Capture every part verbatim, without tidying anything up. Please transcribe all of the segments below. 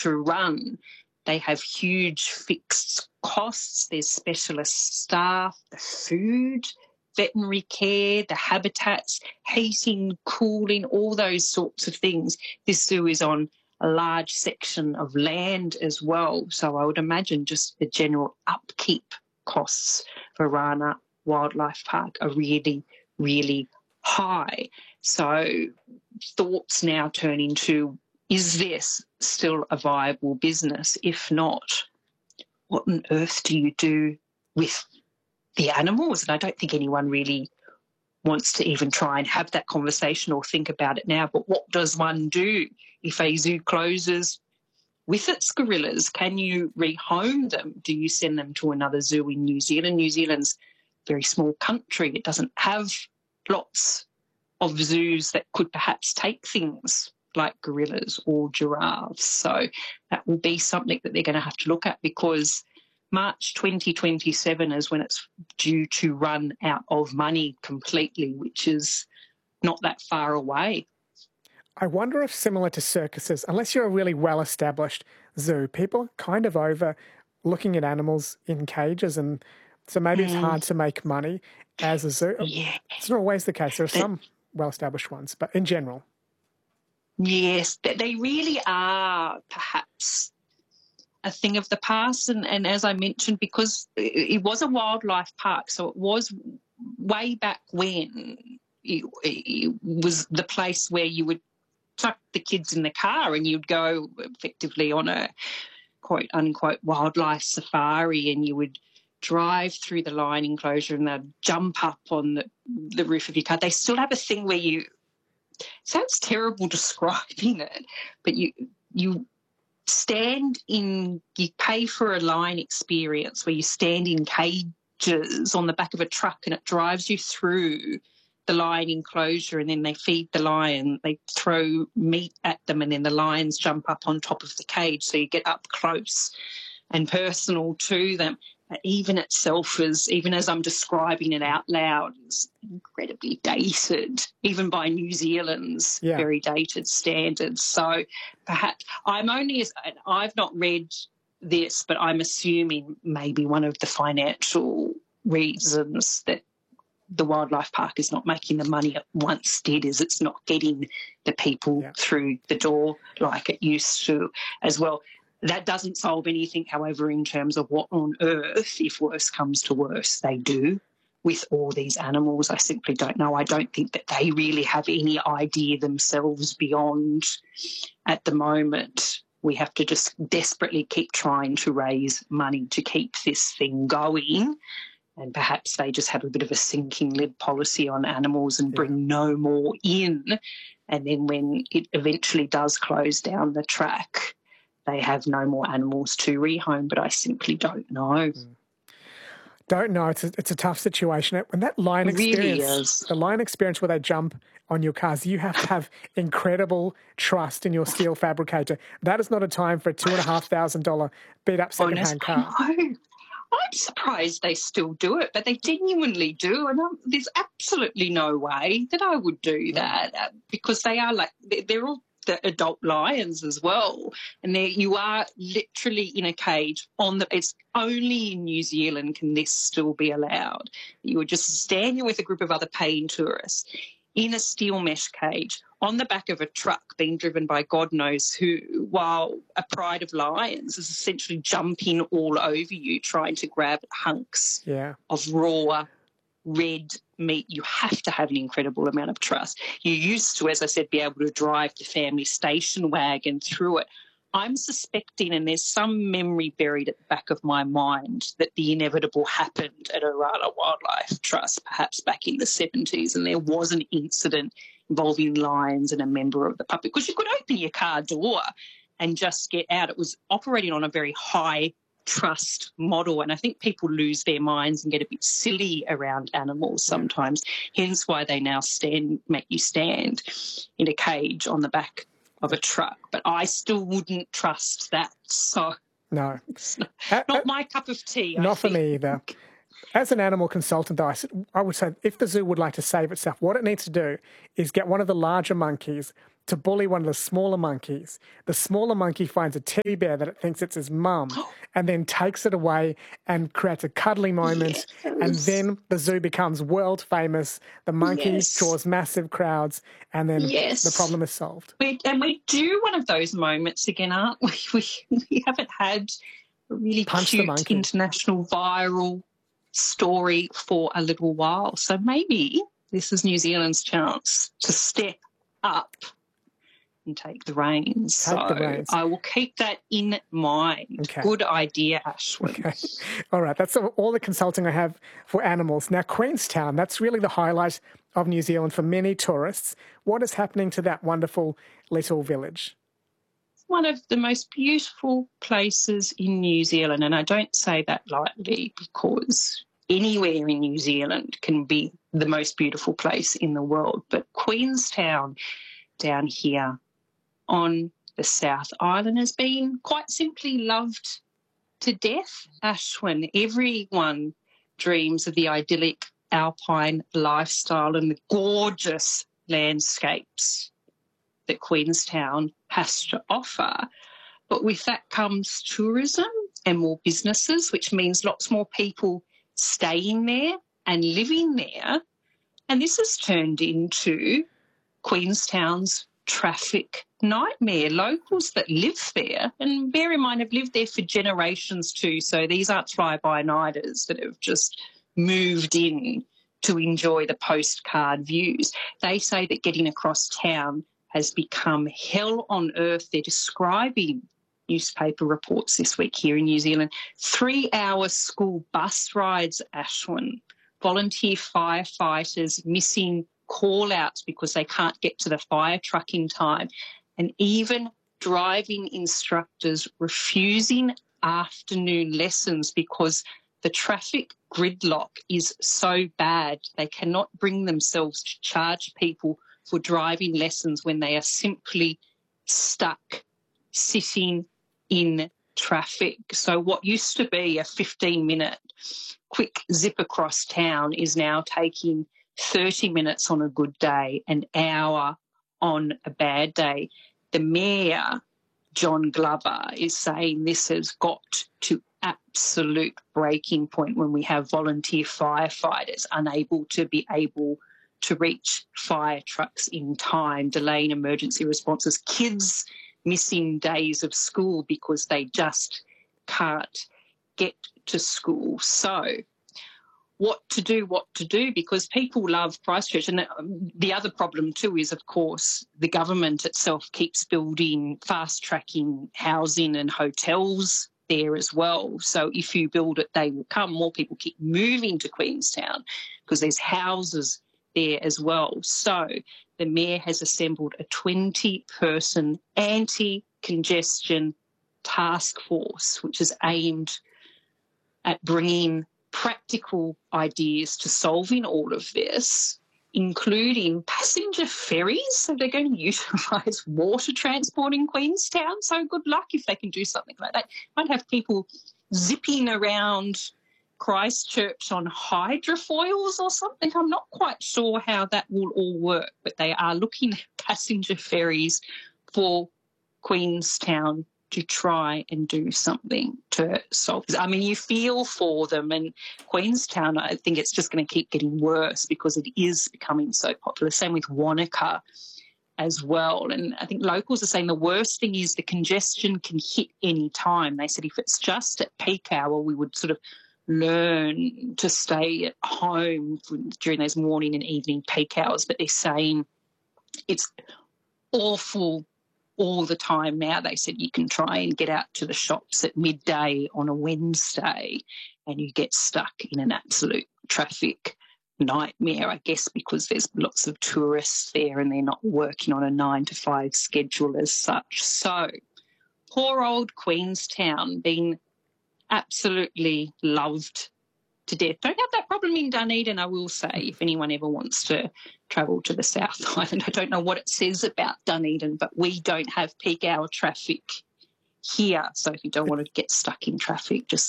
to run. They have huge fixed costs. There's specialist staff, the food, veterinary care, the habitats, heating, cooling, all those sorts of things. This zoo is on a large section of land as well. So I would imagine just the general upkeep costs for Rana Wildlife Park are really, really high. So thoughts now turn into, is this still a viable business? If not, what on earth do you do with the animals? And I don't think anyone really wants to even try and have that conversation or think about it now. But what does one do if a zoo closes with its gorillas? Can you rehome them? Do you send them to another zoo in New Zealand? New Zealand's a very small country. It doesn't have lots of zoos that could perhaps take things like gorillas or giraffes. So that will be something that they're going to have to look at, because March twenty twenty-seven is when it's due to run out of money completely, which is not that far away. I wonder if, similar to circuses, unless you're a really well-established zoo, people are kind of over looking at animals in cages, and so maybe mm. it's hard to make money as a zoo. Yeah. It's not always the case. There are some well-established ones, but in general. Yes, they really are perhaps a thing of the past. And, and as I mentioned, because it was a wildlife park, so it was way back when it, it was the place where you would tuck the kids in the car and you'd go effectively on a quote unquote wildlife safari, and you would drive through the lion enclosure and they'd jump up on the, the roof of your car. They still have a thing where you, sounds terrible describing it, but you you stand in, you pay for a lion experience where you stand in cages on the back of a truck and it drives you through the lion enclosure, and then they feed the lion, they throw meat at them, and then the lions jump up on top of the cage, so you get up close and personal to them. Even itself is, even as I'm describing it out loud, is incredibly dated, even by New Zealand's yeah. very dated standards. So perhaps I'm only, I've not read this, but I'm assuming maybe one of the financial reasons that the wildlife park is not making the money it once did is it's not getting the people yeah. through the door like it used to as well. That doesn't solve anything, however, in terms of what on earth, if worse comes to worse, they do with all these animals. I simply don't know. I don't think that they really have any idea themselves beyond, at the moment, we have to just desperately keep trying to raise money to keep this thing going, and perhaps they just have a bit of a sinking lid policy on animals and bring yeah. no more in, and then when it eventually does close down the track, they have no more animals to rehome, but I simply don't know. Mm. Don't know. It's a, it's a tough situation. When that lion it experience, really is. the lion experience where they jump on your cars, you have to have incredible trust in your steel fabricator. That is not a time for a two and a half thousand dollar beat up secondhand car. No. I'm surprised they still do it, but they genuinely do, and um, there's absolutely no way that I would do that uh, because they are like they're, they're all the adult lions as well, and there you are literally in a cage on the. It's only in New Zealand can this still be allowed. You would just stand with a group of other paying tourists in a steel mesh cage on the back of a truck being driven by God knows who, while a pride of lions is essentially jumping all over you trying to grab hunks yeah. of raw red meat. You have to have an incredible amount of trust. You used to, as I said, be able to drive the family station wagon through it. I'm suspecting, and there's some memory buried at the back of my mind, that the inevitable happened at Orana Wildlife Trust, perhaps back in the seventies, and there was an incident involving lions and a member of the public, because you could open your car door and just get out. It was operating on a very high trust model, and I think people lose their minds and get a bit silly around animals sometimes, hence why they now stand, make you stand in a cage on the back of a truck. But I still wouldn't trust that, so no, it's not, not my cup of tea. Not I for think. me either. As an animal consultant, though, I, I would say if the zoo would like to save itself, what it needs to do is get one of the larger monkeys to bully one of the smaller monkeys. The smaller monkey finds a teddy bear that it thinks it's his mum and then takes it away and creates a cuddly moment. Yes. And then the zoo becomes world famous. The monkey yes. draws massive crowds and then yes. the problem is solved. We, and we do one of those moments again, aren't we? We, we haven't had a really Punch cute international viral story for a little while. So maybe this is New Zealand's chance to step up and take the reins. Take so the reins. I will keep that in mind. Okay. Good idea, Ashwin. Okay. All right, that's all the consulting I have for animals. Now, Queenstown, that's really the highlight of New Zealand for many tourists. What is happening to that wonderful little village? One of the most beautiful places in New Zealand, and I don't say that lightly because anywhere in New Zealand can be the most beautiful place in the world, but Queenstown down here on the South Island has been quite simply loved to death, Ashwin. Everyone dreams of the idyllic alpine lifestyle and the gorgeous landscapes that Queenstown has to offer. But with that comes tourism and more businesses, which means lots more people staying there and living there. And this has turned into Queenstown's traffic nightmare. Locals that live there, and bear in mind have lived there for generations too, so these aren't fly-by-nighters that have just moved in to enjoy the postcard views. They say that getting across town has become hell on earth. They're describing newspaper reports this week here in New Zealand. Three-hour school bus rides, Ashwin. Volunteer firefighters missing call-outs because they can't get to the fire truck in time. And even driving instructors refusing afternoon lessons because the traffic gridlock is so bad they cannot bring themselves to charge people for driving lessons when they are simply stuck sitting in traffic. So what used to be a fifteen-minute quick zip across town is now taking thirty minutes on a good day, an hour on a bad day. The Mayor, John Glover, is saying this has got to absolute breaking point when we have volunteer firefighters unable to be able to reach fire trucks in time, delaying emergency responses, kids missing days of school because they just can't get to school. So what to do, what to do, because people love Christchurch. And the other problem too is, of course, the government itself keeps building, fast-tracking housing and hotels there as well. So if you build it, they will come. More people keep moving to Queenstown because there's houses there as well. So the Mayor has assembled a twenty-person anti-congestion task force, which is aimed at bringing practical ideas to solving all of this, including passenger ferries. So they're going to utilise water transport in Queenstown. So good luck if they can do something like that. Might have people zipping around Christchurch on hydrofoils or something. I'm not quite sure how that will all work, but they are looking at passenger ferries for Queenstown to try and do something to solve this. I mean, you feel for them, and Queenstown, I think it's just going to keep getting worse because it is becoming so popular. Same with Wanaka as well. And I think locals are saying the worst thing is the congestion can hit any time. They said if it's just at peak hour, we would sort of learn to stay at home during those morning and evening peak hours. But they're saying it's awful all the time now. They said you can try and get out to the shops at midday on a Wednesday and you get stuck in an absolute traffic nightmare, I guess, because there's lots of tourists there and they're not working on a nine to five schedule as such. So poor old Queenstown being absolutely loved to death. Don't have that problem in Dunedin, I will say, if anyone ever wants to travel to the South Island. I don't know what it says about Dunedin, but we don't have peak hour traffic here. So if you don't want to get stuck in traffic, just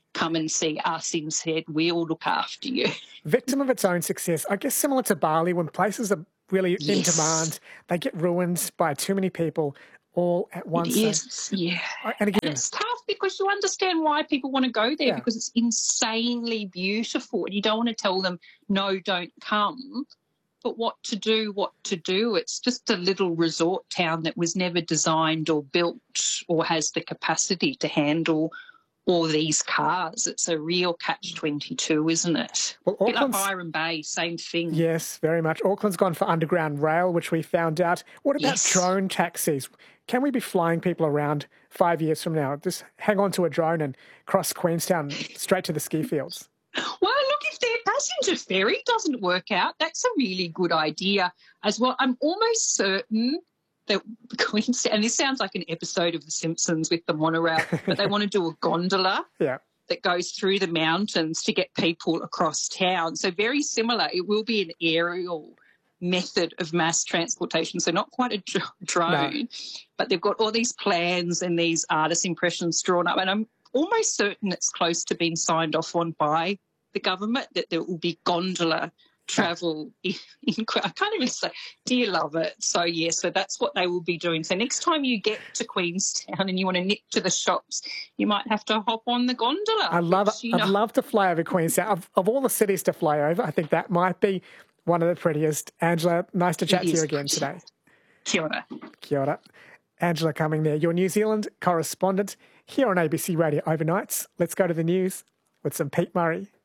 come and see us instead. We'll look after you. Victim of its own success. I guess similar to Bali, when places are really yes. in demand, they get ruined by too many people all at once. It is, yeah. And, again, and it's tough because you understand why people want to go there, yeah. because it's insanely beautiful and you don't want to tell them, no, don't come. But what to do, what to do. It's just a little resort town that was never designed or built or has the capacity to handle all these cars. It's a real catch twenty-two, isn't it? Well, a bit like Byron Bay, same thing. Yes, very much. Auckland's gone for underground rail, which we found out. What about yes. drone taxis? Can we be flying people around five years from now? Just hang on to a drone and cross Queenstown straight to the ski fields. Well, look, if their passenger ferry doesn't work out, that's a really good idea as well. I'm almost certain that Queenstown, and this sounds like an episode of The Simpsons with the monorail, but they want to do a gondola yeah. that goes through the mountains to get people across town. So very similar. It will be an aerial method of mass transportation, so not quite a drone, no. but they've got all these plans and these artist impressions drawn up, and I'm almost certain it's close to being signed off on by the government that there will be gondola travel in, in I can't even say, do you love it? So, yeah, so that's what they will be doing. So next time you get to Queenstown and you want to nip to the shops, you might have to hop on the gondola. I love which, it. I'd know. love to fly over Queenstown. Of, of all the cities to fly over, I think that might be one of the prettiest. Angela, nice to chat to you again today. Kia ora. Kia ora. Angela Cumming there, your New Zealand correspondent here on A B C Radio Overnights. Let's go to the news with some Pete Murray.